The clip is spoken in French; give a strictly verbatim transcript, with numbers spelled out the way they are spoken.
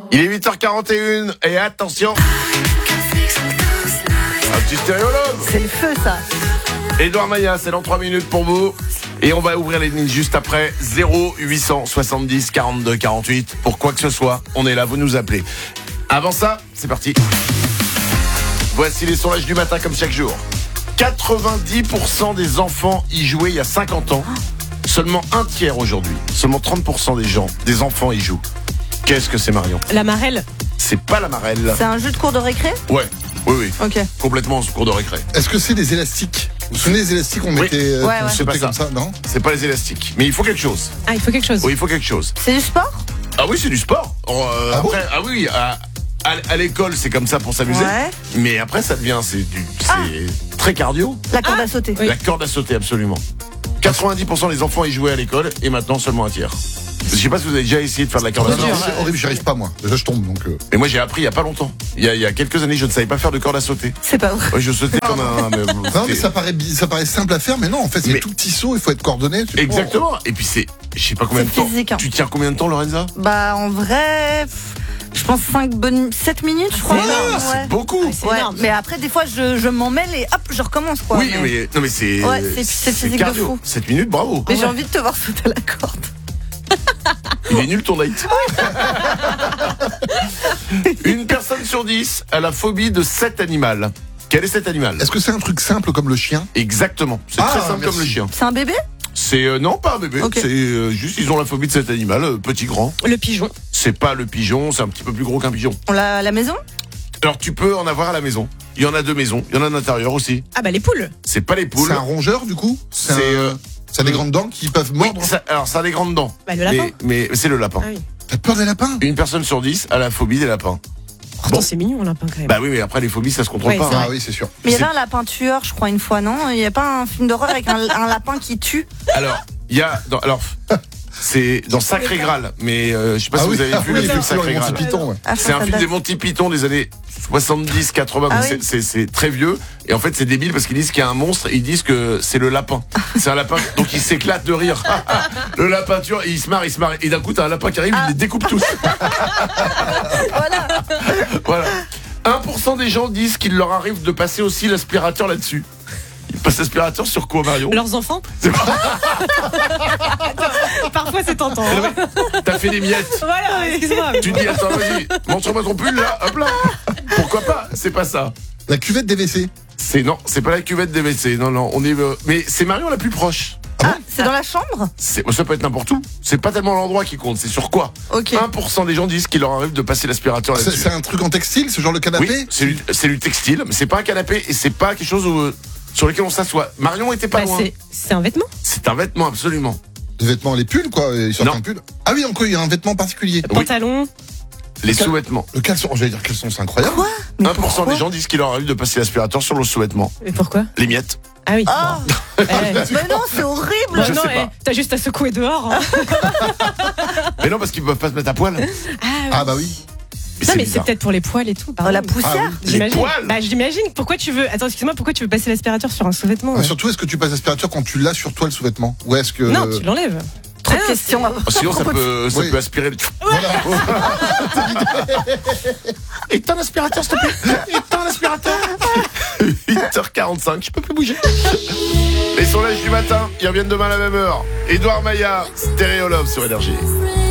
Il est huit heures quarante et un et attention, un petit stéréologue. C'est le feu, ça. Edouard Maillat, c'est dans trois minutes pour vous. Et on va ouvrir les lignes juste après. Zéro huit cent soixante-dix quarante-deux quarante-huit. Pour quoi que ce soit, on est là, vous nous appelez. Avant ça, c'est parti. Voici les sondages du matin comme chaque jour. quatre-vingt-dix pour cent des enfants y jouaient il y a cinquante ans. Seulement un tiers aujourd'hui. Seulement trente pour cent des gens, des enfants y jouent. Qu'est-ce que c'est, Marion? La marelle. C'est pas la marelle. C'est un jeu de cours de récré? Ouais, oui, oui. Ok. Complètement en cours de récré. Est-ce que c'est des élastiques? Vous vous souvenez des élastiques qu'on Oui. mettait euh, Ouais, qu'on ouais. sautait C'est pas comme ça. ça, non? C'est pas les élastiques. Mais il faut quelque chose. Ah, il faut quelque chose. Oui, il faut quelque chose. C'est du sport? Ah oui, c'est du sport. Euh, Ah bon après, ah oui, à, à, à l'école, c'est comme ça pour s'amuser. Ouais. Mais après, ça devient, c'est du, c'est très cardio. La corde à sauter. Oui. La corde à sauter, absolument. quatre-vingt-dix pour cent des enfants y jouaient à l'école et maintenant seulement un tiers. Je sais pas si vous avez déjà essayé de faire de la corde à Non, sauter. non, c'est horrible, j'y arrive pas moi. Déjà je tombe donc. Euh... Et moi, j'ai appris il y a pas longtemps. Il y a, il y a quelques années, je ne savais pas faire de corde à sauter. C'est pas vrai. Ouais, je sautais comme un. Mais, Non mais ça paraît bi- ça paraît simple à faire, mais non en fait c'est Mais- tout petit saut, il faut être coordonné. tu- Exactement. Et puis c'est, je sais pas combien de C'est temps. physique, hein. Tu tiens combien de temps, Lorenza? Bah, en vrai, pff, je pense cinq bonnes, sept minutes, je crois. C'est énorme, Ouais. C'est beaucoup. c'est Ouais, énorme. mais après, des fois, je, je m'en mêle et hop, je recommence, quoi. Oui, mais mais non, mais c'est. Ouais, c'est- c'est physique de cardio. fou. sept minutes, bravo. mais j'ai envie de te voir sauter la corde. Il est nul ton date. Une personne sur dix a la phobie de cet animal. Quel est cet animal? Est-ce que c'est un truc simple comme le chien? Exactement. C'est Ah, très simple merci. comme le chien. C'est un bébé? C'est euh, non pas un bébé. Ok. C'est euh, juste ils ont la phobie de cet animal, euh, petit grand. Le pigeon. C'est pas le pigeon, c'est un petit peu plus gros qu'un pigeon. On l'a à la maison? Alors tu peux en avoir à la maison. Il y en a deux maisons. Il y en a à l'intérieur aussi. Ah bah les poules. C'est pas les poules. C'est un rongeur du coup? C'est, un- euh, Ça a des grandes dents qui peuvent Oui, mordre? ça- alors ça a des grandes dents. Bah le lapin. Mais, mais c'est le lapin. Ah oui. T'as peur des lapins? Une personne sur dix a la phobie des lapins. Pourtant Bon. c'est mignon un lapin quand même. Bah oui, mais après les phobies ça se contrôle Ouais, pas. c'est hein. vrai. Ah oui c'est sûr. Mais il y C'est- avait un lapin tueur, je crois, une fois, non? Il y a pas un film d'horreur avec un, un lapin qui tue? Alors, il y a dans, alors c'est dans Sacré Graal, mais euh, je sais pas Ah si oui, vous avez ah vu oui, le film effectivement, Sacré ils vont Graal. se Python, ouais. Ah, C'est ça, un ça film date. des Monty Python des années soixante-dix quatre-vingts, Ah donc oui. c'est- c'est c'est très vieux. Et en fait, c'est débile parce qu'ils disent qu'il y a un monstre et ils disent que c'est le lapin. C'est un lapin, donc ils s'éclatent de rire. Le lapin, tu vois, et il se marre, il se marre. Et d'un coup, t'as un lapin qui arrive, il les découpe tous. Voilà. Voilà. un pour cent des gens disent qu'il leur arrive de passer aussi l'aspirateur là-dessus. Ils passent l'aspirateur sur quoi, Marion? Leurs enfants. C'est pas- Parfois c'est tentant. hein. T'as fait des miettes. Voilà, excuse-moi. Tu dis, attends, vas-y, montre-moi ton pull là, hop là. Pourquoi pas? C'est pas ça. La cuvette des W C. C'est non, c'est pas la cuvette des W C. Non, non, on est. euh, Mais c'est Marion la plus proche. Ah, c'est dans la chambre? C'est, ça peut être n'importe où. C'est pas tellement l'endroit qui compte, c'est sur quoi. Ok. un pour cent des gens disent qu'il leur arrive de passer l'aspirateur C'est là-dessus. c'est un truc en textile, ce genre le canapé? Oui, c'est du, c'est du textile, mais c'est pas un canapé et c'est pas quelque chose où, euh, sur lequel on s'assoit. Marion était pas Bah, loin. c'est, c'est un vêtement. C'est un vêtement, absolument. Des vêtements, les pulls quoi, ils sortent Non. un pull. Ah oui donc il y a un vêtement particulier. Oui. Pantalon. Les sous-vêtements. Le caleçon, j'allais dire caleçon, c'est incroyable. Quoi? Mais un pour cent pourquoi? des gens disent qu'il leur arrive de passer l'aspirateur sur le sous-vêtement. Et pourquoi? Les miettes. Ah oui. Ah, Eh, mais non, c'est horrible! bon, Je non, sais eh, pas. t'as juste à secouer dehors. hein. Mais non, parce qu'ils peuvent pas se mettre à poil. Mais Ah, oui. Ah bah oui. non mais c'est bizarre. peut-être pour les poils et tout. Oh, pardon. la poussière? Ah oui. Les J'imagine. poils. Bah j'imagine. Pourquoi tu veux? Attends, excuse-moi. Pourquoi tu veux passer l'aspirateur sur un sous-vêtement? Ah, ouais. surtout est-ce que tu passes l'aspirateur quand tu l'as sur toi le sous-vêtement? Ou est-ce que. Non, tu l'enlèves. Trop de Ah, questions. à- Sinon, ça peut, ça Oui. peut aspirer le. Voilà. Éteins l'aspirateur, s'il te plaît. Éteins l'aspirateur. huit heures quarante-cinq, je peux plus bouger. Les sondages du matin, ils reviennent demain à la même heure. Edouard Maillat, Stéréolove sur Énergie.